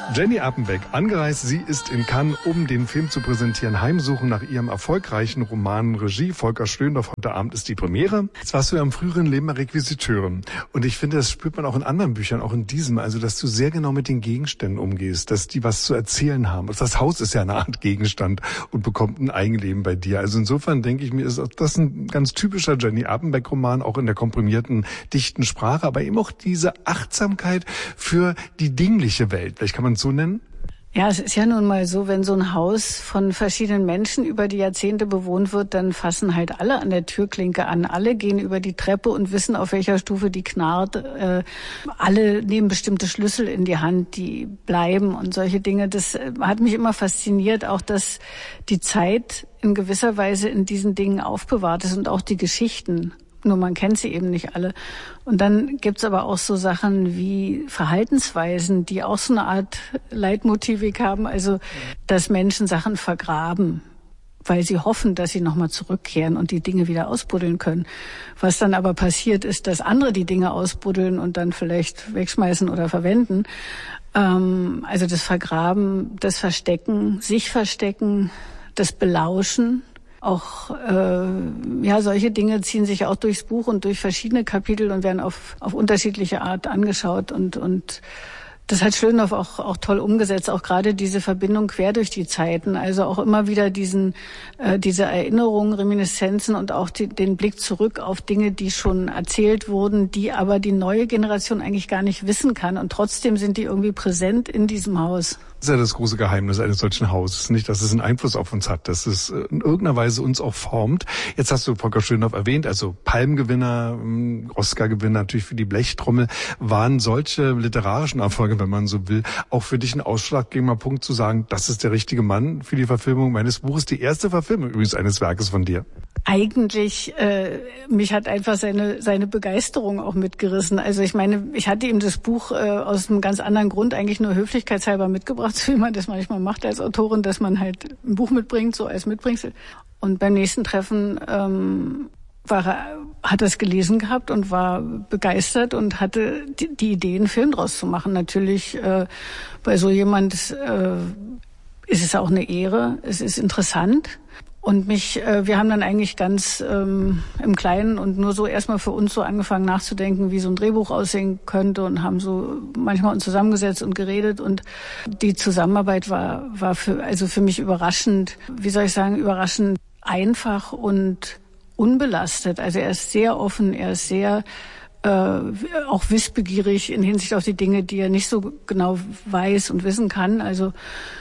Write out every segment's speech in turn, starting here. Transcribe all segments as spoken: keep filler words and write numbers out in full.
Jenny Appenbeck, angereist, sie ist in Cannes, um den Film zu präsentieren. Heimsuchen nach ihrem erfolgreichen Roman Regie. Volker Schlöndorff, heute Abend ist die Premiere. Jetzt warst du ja im früheren Leben mal Requisiteurin. Und ich finde, das spürt man auch in anderen Büchern, auch in diesem. Also, dass du sehr genau mit den Gegenständen umgehst, dass die was zu erzählen haben. Das Haus ist ja eine Art Gegenstand und bekommt ein Eigenleben bei dir. Also insofern denke ich mir, ist das ein ganz typischer Jenny Appenbeck-Roman, auch in der komprimierten, dichten Sprache, aber eben auch diese Achtsamkeit für die dingliche Welt. Vielleicht kann man es so nennen? Ja, es ist ja nun mal so, wenn so ein Haus von verschiedenen Menschen über die Jahrzehnte bewohnt wird, dann fassen halt alle an der Türklinke an. Alle gehen über die Treppe und wissen, auf welcher Stufe die knarrt. Äh, alle nehmen bestimmte Schlüssel in die Hand, die bleiben und solche Dinge. Das hat mich immer fasziniert, auch dass die Zeit in gewisser Weise in diesen Dingen aufbewahrt ist und auch die Geschichten. Nur man kennt sie eben nicht alle. Und dann gibt's aber auch so Sachen wie Verhaltensweisen, die auch so eine Art Leitmotivik haben. Also, dass Menschen Sachen vergraben, weil sie hoffen, dass sie nochmal zurückkehren und die Dinge wieder ausbuddeln können. Was dann aber passiert ist, dass andere die Dinge ausbuddeln und dann vielleicht wegschmeißen oder verwenden. Ähm, also das Vergraben, das Verstecken, sich verstecken, das Belauschen. Auch äh, ja, solche Dinge ziehen sich auch durchs Buch und durch verschiedene Kapitel und werden auf auf unterschiedliche Art angeschaut und und das hat Schlöndorff auch auch toll umgesetzt, auch gerade diese Verbindung quer durch die Zeiten, also auch immer wieder diesen äh, diese Erinnerungen, Reminiszenzen und auch die, den Blick zurück auf Dinge, die schon erzählt wurden, die aber die neue Generation eigentlich gar nicht wissen kann und trotzdem sind die irgendwie präsent in diesem Haus. Das ist ja das große Geheimnis eines solchen Hauses, nicht, dass es einen Einfluss auf uns hat, dass es in irgendeiner Weise uns auch formt. Jetzt hast du Volker Schlöndorff erwähnt, also Palmgewinner, Oscar-Gewinner natürlich für die Blechtrommel. Waren solche literarischen Erfolge, wenn man so will, auch für dich ein ausschlaggebender Punkt zu sagen, das ist der richtige Mann für die Verfilmung meines Buches, die erste Verfilmung übrigens eines Werkes von dir? Eigentlich, äh, mich hat einfach seine seine Begeisterung auch mitgerissen. Also ich meine, ich hatte ihm das Buch äh, aus einem ganz anderen Grund eigentlich nur höflichkeitshalber mitgebracht, so wie man das manchmal macht als Autorin, dass man halt ein Buch mitbringt, so als Mitbringsel. Und beim nächsten Treffen ähm, war er, hat er es gelesen gehabt und war begeistert und hatte die, die Idee, einen Film draus zu machen. Natürlich äh, bei so jemand äh, ist es auch eine Ehre, es ist interessant. Und mich, äh, wir haben dann eigentlich ganz ähm, im Kleinen und nur so erstmal für uns so angefangen nachzudenken, wie so ein Drehbuch aussehen könnte und haben so manchmal uns zusammengesetzt und geredet und die Zusammenarbeit war war für also für mich überraschend, wie soll ich sagen, überraschend einfach und unbelastet. Also er ist sehr offen, er ist sehr äh, auch wissbegierig in Hinsicht auf die Dinge, die er nicht so genau weiß und wissen kann. Also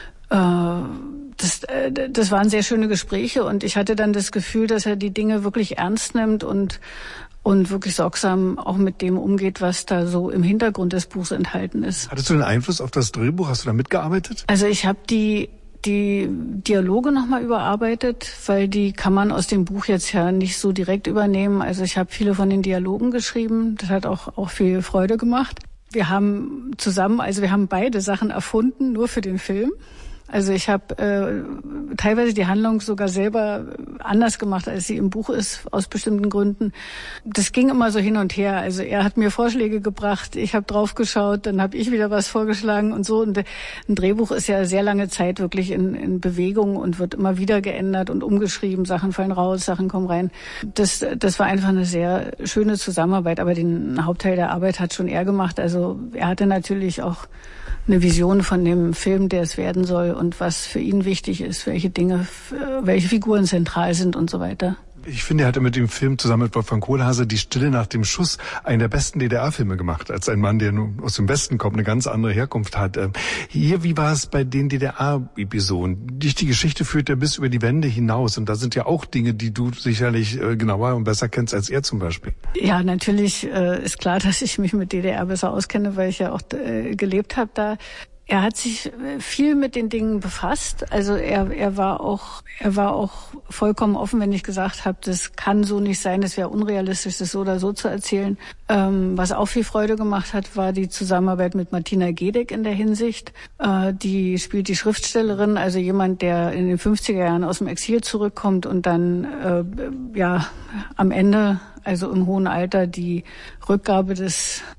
äh, Das, das waren sehr schöne Gespräche und ich hatte dann das Gefühl, dass er die Dinge wirklich ernst nimmt und und wirklich sorgsam auch mit dem umgeht, was da so im Hintergrund des Buchs enthalten ist. Hattest du einen Einfluss auf das Drehbuch? Hast du da mitgearbeitet? Also ich habe die die Dialoge nochmal überarbeitet, weil die kann man aus dem Buch jetzt ja nicht so direkt übernehmen. Also ich habe viele von den Dialogen geschrieben. Das hat auch auch viel Freude gemacht. Wir haben zusammen, also wir haben beide Sachen erfunden, nur für den Film. Also ich habe äh, teilweise die Handlung sogar selber anders gemacht, als sie im Buch ist, aus bestimmten Gründen. Das ging immer so hin und her. Also er hat mir Vorschläge gebracht, ich habe drauf geschaut, dann habe ich wieder was vorgeschlagen und so. Und ein Drehbuch ist ja sehr lange Zeit wirklich in, in Bewegung und wird immer wieder geändert und umgeschrieben. Sachen fallen raus, Sachen kommen rein. Das, das war einfach eine sehr schöne Zusammenarbeit. Aber den Hauptteil der Arbeit hat schon er gemacht. Also er hatte natürlich auch eine Vision von dem Film, der es werden soll und was für ihn wichtig ist, welche Dinge, welche Figuren zentral sind und so weiter. Ich finde, er hatte mit dem Film zusammen mit Wolfgang Kohlhase Die Stille nach dem Schuss einen der besten D D R-Filme gemacht, als ein Mann, der nun aus dem Westen kommt, eine ganz andere Herkunft hat. Hier, wie war es bei den D D R-Episoden? Die Geschichte führt ja bis über die Wände hinaus und da sind ja auch Dinge, die du sicherlich genauer und besser kennst als er zum Beispiel. Ja, natürlich äh, ist klar, dass ich mich mit D D R besser auskenne, weil ich ja auch äh, gelebt habe da. Er hat sich viel mit den Dingen befasst. Also er, er war auch, er war auch vollkommen offen, wenn ich gesagt habe, das kann so nicht sein, es wäre unrealistisch, das so oder so zu erzählen. Ähm, was auch viel Freude gemacht hat, war die Zusammenarbeit mit Martina Gedeck in der Hinsicht. Äh, die spielt die Schriftstellerin, also jemand, der in den fünfziger Jahren aus dem Exil zurückkommt und dann äh, ja am Ende, also im hohen Alter, die Rückgabe des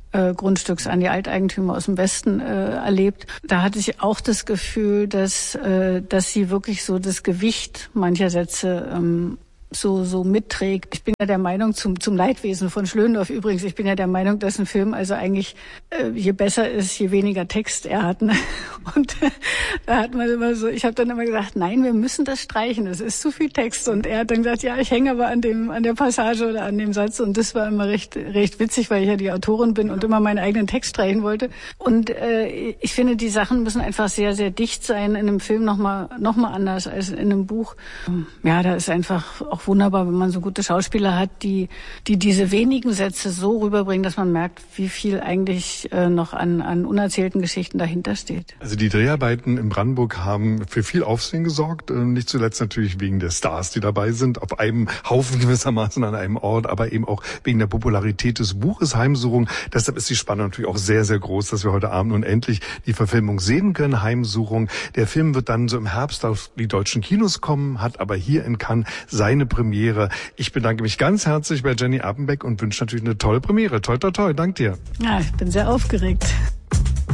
äh, Grundstücks an die Alteigentümer aus dem Westen äh, erlebt. Da hatte ich auch das Gefühl, dass, äh, dass sie wirklich so das Gewicht mancher Sätze ähm, so so mitträgt. Ich bin ja der Meinung, zum zum Leidwesen von Schlöndorff übrigens, ich bin ja der Meinung, dass ein Film also eigentlich äh, je besser ist, je weniger Text er hat. Ne? Und äh, da hat man immer so, ich habe dann immer gesagt, nein, wir müssen das streichen, es ist zu viel Text. Und er hat dann gesagt, ja, ich hänge aber an dem an der Passage oder an dem Satz. Und das war immer recht recht witzig, weil ich ja die Autorin bin und immer meinen eigenen Text streichen wollte. Und äh, ich finde, die Sachen müssen einfach sehr, sehr dicht sein. In einem Film nochmal noch mal anders als in einem Buch. Ja, da ist einfach auch wunderbar, wenn man so gute Schauspieler hat, die die diese wenigen Sätze so rüberbringen, dass man merkt, wie viel eigentlich äh, noch an an unerzählten Geschichten dahinter steht. Also die Dreharbeiten in Brandenburg haben für viel Aufsehen gesorgt, nicht zuletzt natürlich wegen der Stars, die dabei sind, auf einem Haufen gewissermaßen an einem Ort, aber eben auch wegen der Popularität des Buches Heimsuchung. Deshalb ist die Spannung natürlich auch sehr, sehr groß, dass wir heute Abend nun endlich die Verfilmung sehen können, Heimsuchung. Der Film wird dann so im Herbst auf die deutschen Kinos kommen, hat aber hier in Cannes seine Premiere. Ich bedanke mich ganz herzlich bei Jenny Appenbeck und wünsche natürlich eine tolle Premiere. Toi, toi, toi. Dank dir. Ja, ich bin sehr aufgeregt.